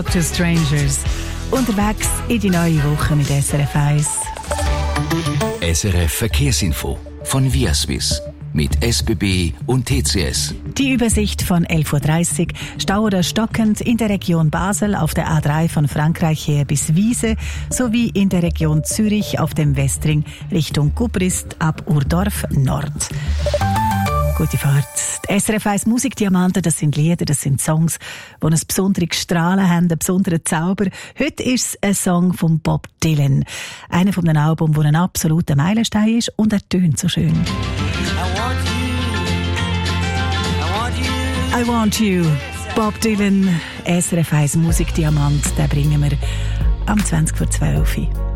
To Strangers. Unterwegs in die neue Woche mit SRF 1. SRF Verkehrsinfo von Viaswiss mit SBB und TCS. Die Übersicht von 11.30 Uhr. Stau oder stockend in der Region Basel auf der A3 von Frankreich her bis Wiese sowie in der Region Zürich auf dem Westring Richtung Gubrist ab Urdorf Nord. Gute Fahrt. Die SRF 1 Musikdiamanten, das sind Lieder, das sind Songs, die ein besonderes Strahlen haben, einen besonderen Zauber. Heute ist es ein Song von Bob Dylan. Einer von den Alben, der ein absoluter Meilenstein ist und er tönt so schön. I want you. Bob Dylan, SRF 1 Musikdiamant, den bringen wir am 20:12 Uhr.